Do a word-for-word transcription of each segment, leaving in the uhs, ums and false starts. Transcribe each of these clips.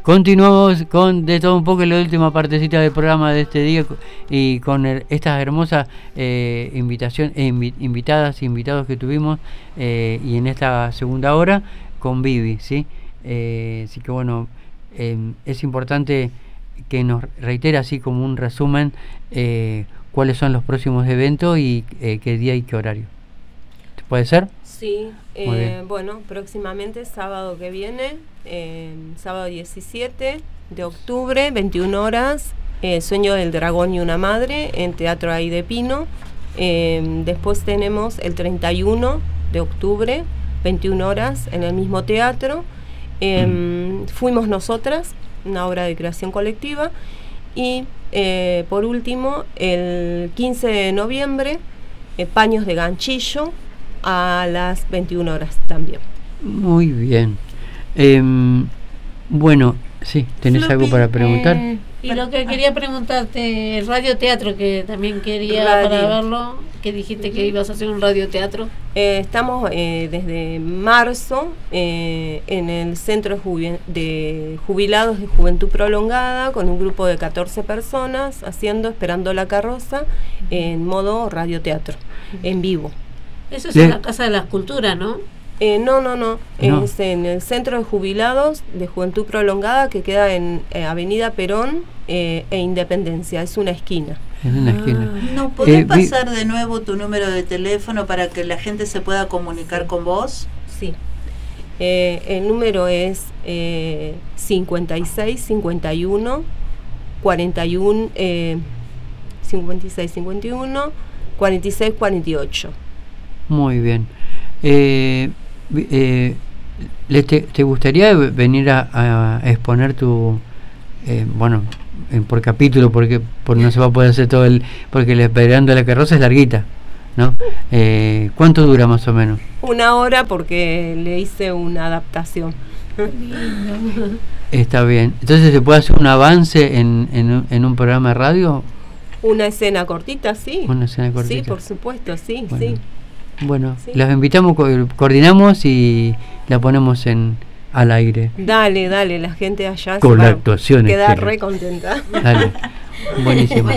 continuamos con de todo un poco la última partecita del programa de este día y con el, estas hermosas eh, invitación, eh, invi, invitadas e invitados que tuvimos eh, y en esta segunda hora con Vivi, ¿sí? Eh, así que bueno, eh, es importante que nos reitere así como un resumen eh, cuáles son los próximos eventos y eh, qué día y qué horario. ¿Puede ser? Sí, eh, bueno, próximamente sábado que viene, eh, sábado diecisiete de octubre, veintiuna horas, eh, Sueño del Dragón y una Madre en Teatro Aide Pino. Eh, después tenemos el treinta y uno de octubre, veintiuna horas en el mismo teatro. Eh, mm. Fuimos Nosotras, una obra de creación colectiva. Y eh, por último, el quince de noviembre, eh, Paños de Ganchillo, a las veintiuna horas también. Muy bien. Eh, bueno, sí, ¿tenés Floppy, algo para preguntar? Eh, y lo que quería preguntarte, el radioteatro, que también quería Radio. para verlo, que dijiste que ibas a hacer un radioteatro. Eh, estamos eh, desde marzo eh, en el Centro de Jubilados de Juventud Prolongada con un grupo de catorce personas haciendo Esperando la Carroza en modo radioteatro, en vivo. Eso es en la Casa de las Culturas, ¿no? Eh, no, no, no, no. Es en el Centro de Jubilados de Juventud Prolongada que queda en eh, Avenida Perón eh, e Independencia. Es una esquina. Es una ah. esquina. ¿No podés eh, pasar vi... de nuevo tu número de teléfono para que la gente se pueda comunicar sí. con vos? Sí. Eh, el número es eh, cincuenta y seis, cincuenta y uno, cuarenta y uno, eh, cincuenta y seis, cincuenta y uno, cuarenta y seis, cuarenta y ocho. Muy bien. Eh, eh, te, ¿Te gustaría venir a, a exponer tu, eh, bueno, eh, por capítulo, porque por no se va a poder hacer todo el, porque el Esperando la Carroza es larguita, ¿no? Eh, ¿Cuánto dura más o menos? Una hora porque le hice una adaptación. Está bien. Entonces, ¿se puede hacer un avance en, en, en un programa de radio? Una escena cortita, sí. Una escena cortita. Sí, por supuesto, sí, bueno. sí. Bueno, sí. las invitamos, co- coordinamos y la ponemos en al aire. Dale, dale, la gente allá con se la va actuación a quedar re contenta. Dale, buenísimo.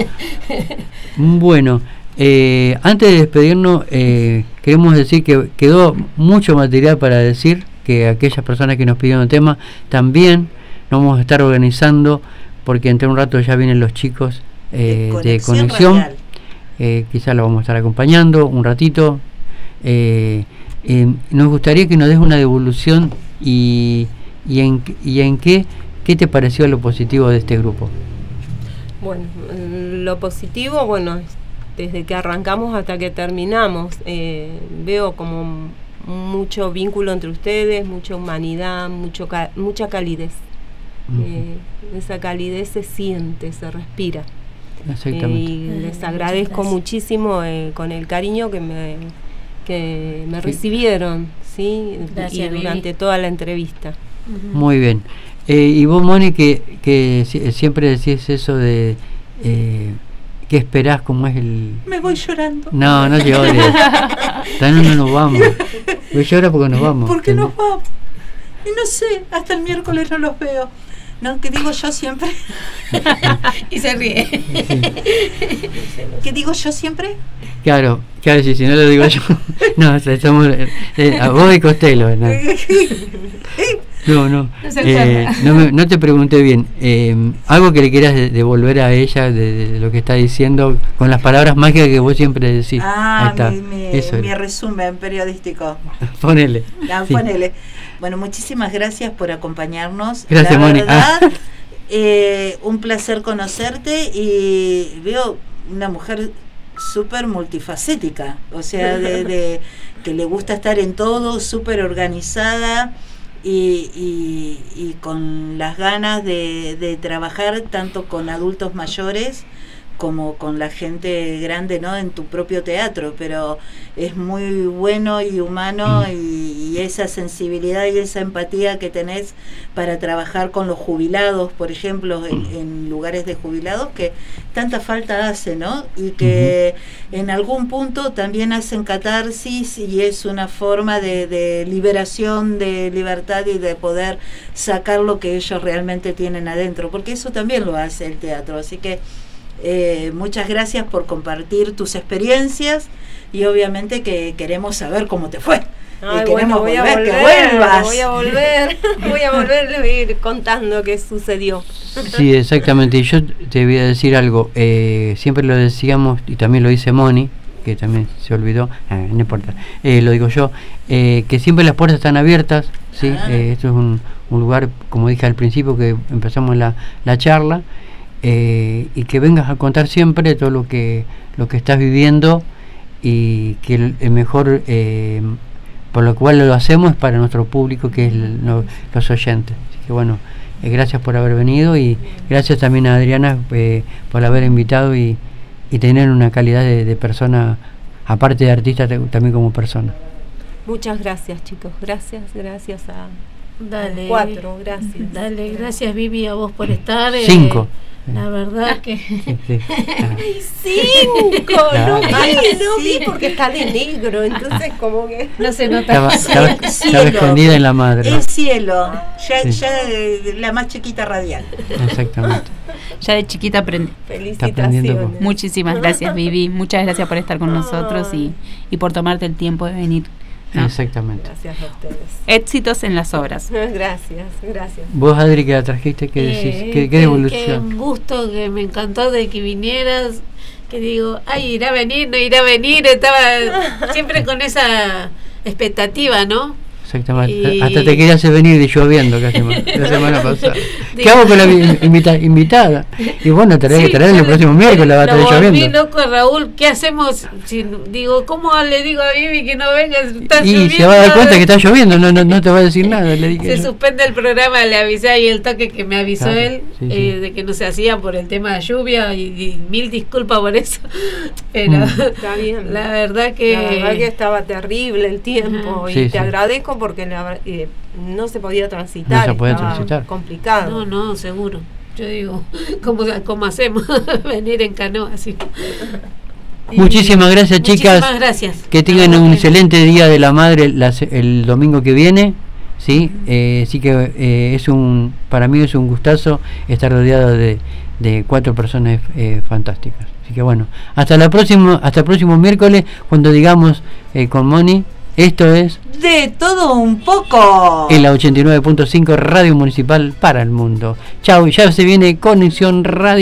Bueno, eh, antes de despedirnos, eh, queremos decir que quedó mucho material para decir, que aquellas personas que nos pidieron el tema también nos vamos a estar organizando, porque entre un rato ya vienen los chicos eh, de Conexión, de conexión. Eh, quizás lo vamos a estar acompañando un ratito. Eh, eh, nos gustaría que nos des una devolución y, y, en, y en qué, qué te pareció lo positivo de este grupo. Bueno, lo positivo, bueno, desde que arrancamos hasta que terminamos, eh, veo como mucho vínculo entre ustedes, mucha humanidad, mucho ca- mucha calidez. Uh-huh. Eh, esa calidez se siente, se respira. Exactamente. Eh, y les agradezco muchísimo eh, con el cariño que me que me sí. recibieron, sí, gracias, y durante Vivi. toda la entrevista. Uh-huh. Muy bien. Eh, y vos, Moni, que, que siempre decís eso de eh, ¿qué esperás? ¿Cómo es el...? Me voy llorando. No, no llores. no, no, no nos vamos. Voy a llorar porque nos vamos. ¿Por qué nos vamos? Y no sé, hasta el miércoles no los veo. No, que digo yo siempre. Y se ríe. Sí. ¿Qué digo yo siempre? Claro, claro, si, si no lo digo yo. No, o sea, estamos eh, a vos y Costello, ¿no? No, no. No, eh, no, me, no te pregunté bien. Eh, algo que le quieras de, devolver a ella de, de lo que está diciendo con las palabras mágicas que vos siempre decís. Ah, ahí está. Mi, mi, Eso mi resumen periodístico. Ponele. No, sí. Ponele. Bueno, muchísimas gracias por acompañarnos. Gracias, la Moni. verdad, ah. eh, un placer conocerte y veo una mujer súper multifacética, o sea, de, de que le gusta estar en todo, súper organizada y, y, y con las ganas de, de trabajar tanto con adultos mayores como con la gente grande, ¿no? En tu propio teatro, pero es muy bueno y humano y, y esa sensibilidad y esa empatía que tenés para trabajar con los jubilados, por ejemplo, en, en lugares de jubilados que tanta falta hace, ¿no? Y que uh-huh. en algún punto también hacen catarsis y es una forma de, de liberación, de libertad y de poder sacar lo que ellos realmente tienen adentro, porque eso también lo hace el teatro, así que Eh, muchas gracias por compartir tus experiencias y obviamente que queremos saber cómo te fue. Ay, y bueno, voy volver, a volver, que vuelvas. voy a volver, voy a volver, le voy a ir contando qué sucedió. Sí, exactamente. Y yo te voy a decir algo. Eh, siempre lo decíamos y también lo dice Moni, que también se olvidó. Eh, no importa. Eh, lo digo yo. Eh, que siempre las puertas están abiertas. Sí. Ah. Eh, esto es un, un lugar, como dije al principio, que empezamos la, la charla. Eh, y que vengas a contar siempre todo lo que lo que estás viviendo y que el, el mejor eh, por lo cual lo hacemos es para nuestro público, que es el, no, los oyentes. Así que bueno, eh, gracias por haber venido y gracias también a Adriana eh, por haber invitado y, y tener una calidad de, de persona, aparte de artista, también como persona. Muchas gracias, chicos, gracias, gracias a Dale, cuatro, gracias. Dale, gracias Vivi a vos por estar. Cinco. Eh, la verdad que sí, sí. ¡Ay, cinco! No vi, no vi porque está de negro, entonces como que no se nota. Estaba, estaba, estaba escondida en la madre. El cielo, ya, sí. ya eh, la más chiquita radial. Exactamente. Ya de chiquita aprendí. Felicitaciones. Muchísimas gracias, Vivi. Muchas gracias por estar con nosotros y, y por tomarte el tiempo de venir. ¿No? Exactamente. Gracias a ustedes. Éxitos en las obras. Gracias, gracias. Vos, Adri, que la trajiste, ¿qué decís? Eh, ¿Qué, qué qué, devolución? qué un gusto, que me encantó de que vinieras, que digo, ay, irá a venir, no irá a venir, estaba siempre con esa expectativa, ¿no? Exactamente. Y... Hasta te quería hacer venir de lloviendo casi la semana pasada. ¿Qué hago con la invita invitada? Y bueno, traeré sí, el próximo miércoles, va a estar lloviendo. Volví loco, Raúl, ¿qué hacemos? Si, digo, ¿cómo le digo a Vivi que no venga? Está y lloviendo. se va a dar cuenta que está lloviendo, no no, no te va a decir nada. Le dije se yo. suspende el programa, le avisé ahí el toque que me avisó claro, él, sí, sí. Eh, de que no se hacía por el tema de lluvia y, y mil disculpas por eso. Pero mm. Está bien. La verdad que... La verdad que estaba terrible el tiempo uh-huh. y sí, te sí. agradezco porque la, eh, no se podía transitar, no se podía transitar. complicado. No, no, seguro. Yo digo, ¿cómo, cómo hacemos? Venir en canoa así. Muchísimas gracias, chicas. Muchísimas gracias. Que tengan un excelente Día de la Madre la, el domingo que viene. Sí, eh, sí que eh, es un, para mí es un gustazo estar rodeado de, de cuatro personas eh, fantásticas. Así que bueno, hasta la próxima, hasta el próximo miércoles cuando digamos eh, con Moni. Esto es De Todo Un Poco en la ochenta y nueve punto cinco Radio Municipal para el Mundo. Chau, ya se viene Conexión Radio.